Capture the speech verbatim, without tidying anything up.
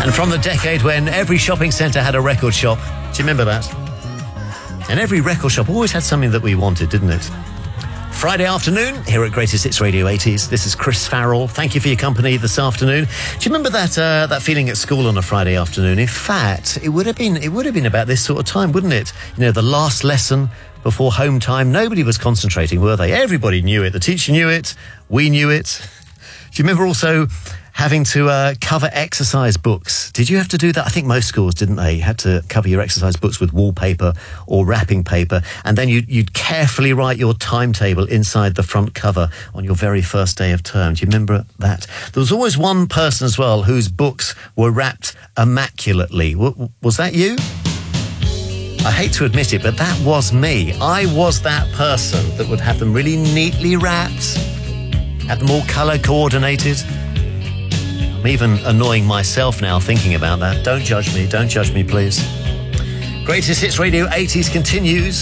And from the decade when every shopping centre had a record shop. Do you remember that? And every record shop always had something that we wanted, didn't it? Friday afternoon here at Greatest Hits Radio eighties. This is Chris Farrell. Thank you for your company this afternoon. Do you remember that uh, that feeling at school on a Friday afternoon? In fact, it would have been it would have been about this sort of time, wouldn't it? You know, the last lesson before home time. Nobody was concentrating, were they? Everybody knew it. The teacher knew it. We knew it. Do you remember also having to uh, cover exercise books? Did you have to do that? I think most schools, didn't they? You had to cover your exercise books with wallpaper or wrapping paper, and then you'd, you'd carefully write your timetable inside the front cover on your very first day of term. Do you remember that? There was always one person as well whose books were wrapped immaculately. W- was that you? I hate to admit it, but that was me. I was that person that would have them really neatly wrapped, had them all colour coordinated. I'm even annoying myself now thinking about that. Don't judge me. Don't judge me, please. Greatest Hits Radio eighties continues.